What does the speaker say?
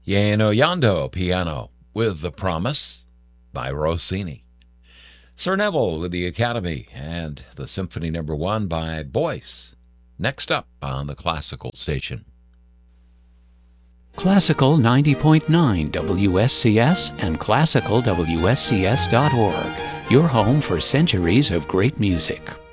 Yano Yando piano with The Promise by Rossini. Sir Neville with the Academy and the Symphony No. 1 by Boyce. Next up on the Classical Station. Classical 90.9 WSCS and classicalwscs.org, your home for centuries of great music.